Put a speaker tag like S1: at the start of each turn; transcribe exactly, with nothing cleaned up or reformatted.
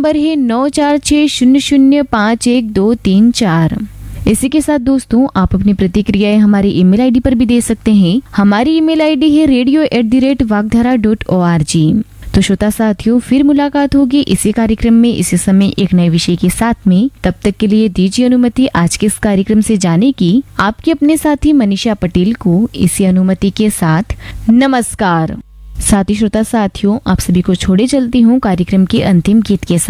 S1: Number है नौ चार छः शून्य शून्य पाँच एक दो तीन चार। इसी के साथ दोस्तों आप अपनी प्रतिक्रियाएं हमारी ईमेल आईडी पर भी दे सकते हैं। हमारी ईमेल आईडी है radio at the rate वागधारा dot O R G. तो श्रोता साथियों, फिर मुलाकात होगी इसी कार्यक्रम में इसी समय एक नए विषय के साथ में। तब तक के लिए दीजिए अनुमति आज के इस कार्यक्रम से जाने की। आपके अपने साथी मनीषा पटेल को इसी अनुमति के साथ नमस्कार। साथी श्रोता साथियों, आप सभी को छोड़े चलती हूँ कार्यक्रम के अंतिम गीत के साथ।